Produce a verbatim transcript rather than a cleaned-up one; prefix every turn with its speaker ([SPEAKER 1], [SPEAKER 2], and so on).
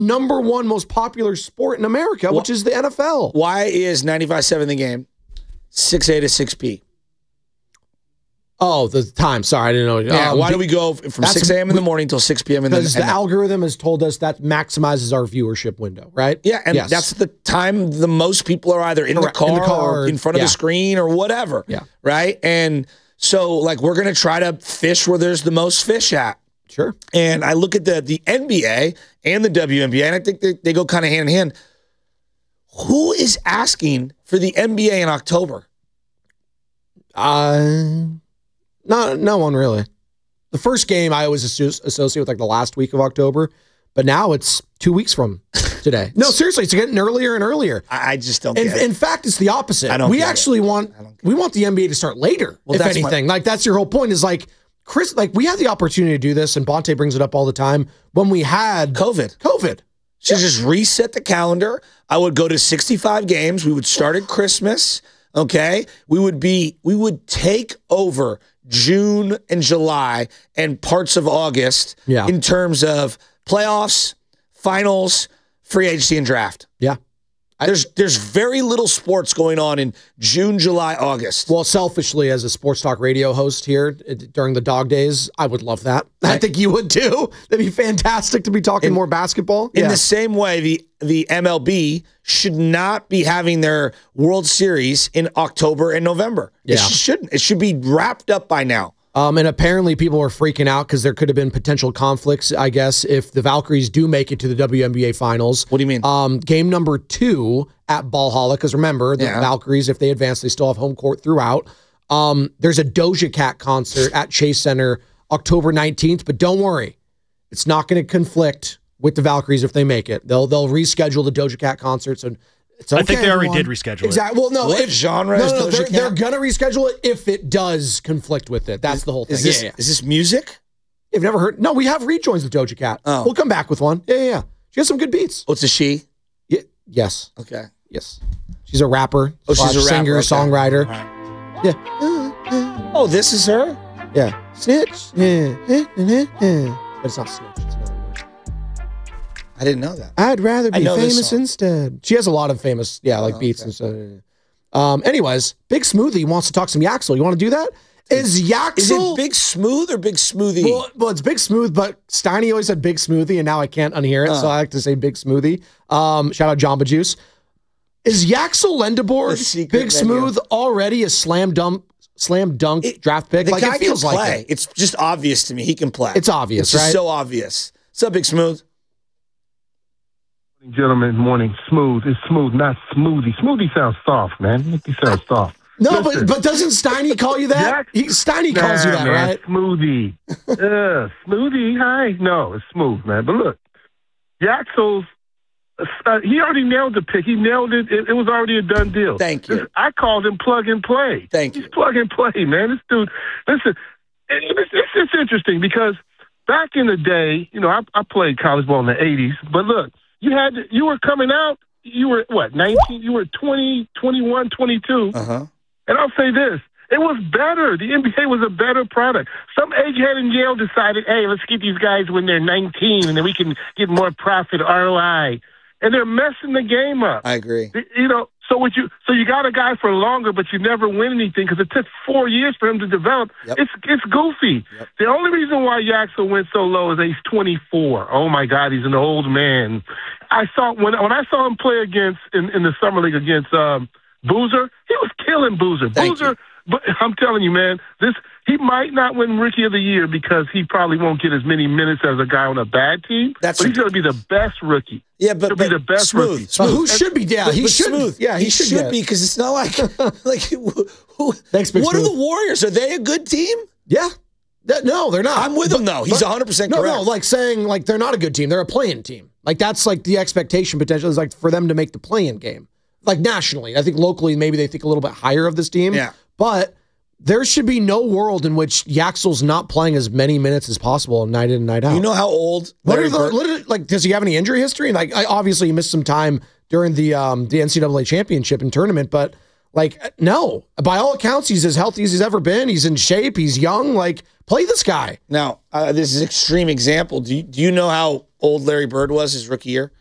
[SPEAKER 1] number one most popular sport in America, well, which is the N F L.
[SPEAKER 2] Why is ninety-five point seven the game six A to six P?
[SPEAKER 1] Oh, the time. Sorry, I didn't know.
[SPEAKER 2] Yeah, um, why do we go from six A M in the morning until six P M in the
[SPEAKER 1] Because the algorithm has told us that maximizes our viewership window, right?
[SPEAKER 2] Yeah, and
[SPEAKER 1] yes.
[SPEAKER 2] that's the time the most people are either in the car, in the car or in front of yeah. the screen or whatever.
[SPEAKER 1] Yeah.
[SPEAKER 2] Right? And so, like, we're going to try to fish where there's the most fish at.
[SPEAKER 1] Sure.
[SPEAKER 2] And I look at the, the N B A and the W N B A, and I think they, they go kind of hand in hand. Who is asking for the N B A in October?
[SPEAKER 1] Uh... Not, no one really. The first game I always associate with like the last week of October, but now it's two weeks from today. No, seriously, it's getting earlier and earlier.
[SPEAKER 2] I just don't.
[SPEAKER 1] In,
[SPEAKER 2] get it.
[SPEAKER 1] in fact, it's the opposite.
[SPEAKER 2] I don't.
[SPEAKER 1] We actually
[SPEAKER 2] it.
[SPEAKER 1] want we want the N B A to start later. Well, if anything, my, like that's your whole point. Is like Chris, like we had the opportunity to do this, and Bonte brings it up all the time when we had
[SPEAKER 2] COVID.
[SPEAKER 1] COVID.
[SPEAKER 2] So yeah. just reset the calendar. I would go to sixty-five games. We would start at Christmas. Okay, we would be we would take over June and July and parts of August
[SPEAKER 1] yeah.
[SPEAKER 2] in terms of playoffs, finals, free agency, and draft.
[SPEAKER 1] Yeah.
[SPEAKER 2] There's there's very little sports going on in June, July, August.
[SPEAKER 1] Well, selfishly, as a sports talk radio host here during the dog days, I would love that. I think you would too. That'd be fantastic to be talking in, more basketball.
[SPEAKER 2] In
[SPEAKER 1] yeah.
[SPEAKER 2] the same way, the the M L B should not be having their World Series in October and November.
[SPEAKER 1] Yeah.
[SPEAKER 2] It shouldn't. It should be wrapped up by now.
[SPEAKER 1] Um, and apparently people are freaking out because there could have been potential conflicts, I guess, if the Valkyries do make it to the W N B A Finals.
[SPEAKER 2] What do you mean?
[SPEAKER 1] Um, game number two at Ballhalla, because remember, the
[SPEAKER 2] yeah.
[SPEAKER 1] Valkyries, if they advance, they still have home court throughout. Um, there's a Doja Cat concert at Chase Center October nineteenth, but don't worry. It's not going to conflict with the Valkyries if they make it. They'll they'll reschedule the Doja Cat concert, so it's okay,
[SPEAKER 3] I think they already
[SPEAKER 1] everyone.
[SPEAKER 3] did reschedule
[SPEAKER 1] exactly.
[SPEAKER 3] it.
[SPEAKER 1] Well, no.
[SPEAKER 2] What
[SPEAKER 1] if,
[SPEAKER 2] genre
[SPEAKER 1] no,
[SPEAKER 2] is
[SPEAKER 1] no, no,
[SPEAKER 2] Doja
[SPEAKER 1] they're,
[SPEAKER 2] Cat?
[SPEAKER 1] they're going to reschedule it if it does conflict with it. That's
[SPEAKER 2] is,
[SPEAKER 1] the whole thing.
[SPEAKER 2] Is this,
[SPEAKER 1] yeah, yeah.
[SPEAKER 2] is this music?
[SPEAKER 1] You've never heard? No, we have rejoins with Doja Cat.
[SPEAKER 2] Oh.
[SPEAKER 1] We'll come back with one. Yeah, yeah, yeah. She has some good beats.
[SPEAKER 2] What's a she?
[SPEAKER 1] Yeah, yes.
[SPEAKER 2] Okay.
[SPEAKER 1] Yes. She's a rapper.
[SPEAKER 2] Oh, she's a
[SPEAKER 1] singer,
[SPEAKER 2] rapper. Okay.
[SPEAKER 1] songwriter.
[SPEAKER 2] Right.
[SPEAKER 1] Yeah.
[SPEAKER 2] Oh, this is her?
[SPEAKER 1] Yeah. Snitch. Yeah. But it's not snitch. It's another word.
[SPEAKER 2] I didn't know that.
[SPEAKER 1] I'd rather
[SPEAKER 2] I
[SPEAKER 1] be
[SPEAKER 2] know this
[SPEAKER 1] famous
[SPEAKER 2] song.
[SPEAKER 1] instead. She has a lot of famous, yeah, like
[SPEAKER 2] Oh,
[SPEAKER 1] beats
[SPEAKER 2] okay.
[SPEAKER 1] and stuff. Um, anyways, Big Smoothie wants to talk some Yaxel. You want to do that? Is Yaxel...
[SPEAKER 2] Is it Big Smooth or Big Smoothie?
[SPEAKER 1] Well, well, it's Big Smooth, but Steiny always said Big Smoothie, and now I can't unhear it,
[SPEAKER 2] Uh.
[SPEAKER 1] so I like to say Big Smoothie. Um, shout out Jamba Juice. Is Yaxel
[SPEAKER 2] The
[SPEAKER 1] Lendabord
[SPEAKER 2] secret
[SPEAKER 1] Big
[SPEAKER 2] menu.
[SPEAKER 1] Smooth already a slam dunk, slam dunk
[SPEAKER 2] It-
[SPEAKER 1] draft pick?
[SPEAKER 2] the
[SPEAKER 1] Like
[SPEAKER 2] guy
[SPEAKER 1] it feels
[SPEAKER 2] can
[SPEAKER 1] like
[SPEAKER 2] play.
[SPEAKER 1] it.
[SPEAKER 2] It's just obvious to me. He can play.
[SPEAKER 1] It's obvious,
[SPEAKER 2] It's just
[SPEAKER 1] right?
[SPEAKER 2] so obvious. What's up, Big Smooth?
[SPEAKER 4] Gentlemen, morning. Smooth. It's smooth, not smoothie. Smoothie sounds soft, man. Make you sound soft.
[SPEAKER 1] No,
[SPEAKER 4] Listen.
[SPEAKER 1] but but doesn't Steiny call you that?
[SPEAKER 4] Yeah.
[SPEAKER 1] He, Steiny calls you
[SPEAKER 4] Nah,
[SPEAKER 1] that,
[SPEAKER 4] man,
[SPEAKER 1] right?
[SPEAKER 4] Smoothie. uh, smoothie, hi. No, it's smooth, man. But look, Yaxel's, uh, he already nailed the pick. He nailed it. It, it was already a done deal.
[SPEAKER 2] Thank you.
[SPEAKER 4] Listen, I called him plug and play.
[SPEAKER 2] Thank
[SPEAKER 4] He's
[SPEAKER 2] you.
[SPEAKER 4] plug and play, man. This dude, listen, it, it's, it's, it's interesting because back in the day, you know, I, I played college ball in the eighties, but look, you had, you were coming out, you were, what, nineteen? You were twenty, twenty-one, twenty-two.
[SPEAKER 2] Uh-huh.
[SPEAKER 4] And I'll say this, it was better. The N B A was a better product. Some egghead in Yale decided, hey, let's get these guys when they're nineteen, and then we can get more profit, R O I. And they're messing the game up.
[SPEAKER 2] I agree.
[SPEAKER 4] You know, so what you so you got a guy for longer, but you never win anything because it took four years for him to develop.
[SPEAKER 2] Yep.
[SPEAKER 4] It's it's goofy.
[SPEAKER 2] Yep.
[SPEAKER 4] The only reason why Yaxel went so low is that he's twenty-four. Oh my God, he's an old man. I saw when when I saw him play against in, in the summer league against um, Boozer, he was killing Boozer.
[SPEAKER 2] Thank
[SPEAKER 4] Boozer,
[SPEAKER 2] you.
[SPEAKER 4] but I'm telling you, man, this he might not win Rookie of the Year because he probably won't get as many minutes as a guy on a bad team.
[SPEAKER 2] That's
[SPEAKER 4] but he's going to be the best rookie.
[SPEAKER 2] Yeah, but,
[SPEAKER 4] He'll
[SPEAKER 2] but
[SPEAKER 4] be the best
[SPEAKER 2] smooth.
[SPEAKER 4] rookie.
[SPEAKER 2] smooth.
[SPEAKER 1] But who should be? Yeah,
[SPEAKER 2] But-
[SPEAKER 1] he
[SPEAKER 2] but
[SPEAKER 1] should.
[SPEAKER 2] smooth.
[SPEAKER 1] Yeah, he,
[SPEAKER 2] he
[SPEAKER 1] should,
[SPEAKER 2] should
[SPEAKER 1] get.
[SPEAKER 2] be because it's not like like who, who,
[SPEAKER 1] Thanks, Big
[SPEAKER 2] what are
[SPEAKER 1] Smooth.
[SPEAKER 2] the Warriors? Are they a good team?
[SPEAKER 1] Yeah. That- no, they're not.
[SPEAKER 2] I'm with him though. He's
[SPEAKER 1] but-
[SPEAKER 2] one hundred percent
[SPEAKER 1] no,
[SPEAKER 2] correct.
[SPEAKER 1] No, like saying like they're not a good team. They're a play-in team. Like that's like the expectation potential is like for them to make the play-in game. Like nationally, I think locally maybe they think a little bit higher of this team.
[SPEAKER 2] Yeah.
[SPEAKER 1] But there should be no world in which Yaxel's not playing as many minutes as possible night in and night out.
[SPEAKER 2] You know how old?
[SPEAKER 1] What
[SPEAKER 2] Larry
[SPEAKER 1] are the,
[SPEAKER 2] Bird-
[SPEAKER 1] what are, like? Does he have any injury history? Like, I, obviously, he missed some time during the um, the N C double A championship and tournament, but like, no. By all accounts, he's as healthy as he's ever been. He's in shape. He's young. Like, play this guy.
[SPEAKER 2] Now, uh, this is an extreme example. Do you, do you know how old Larry Bird was his rookie year?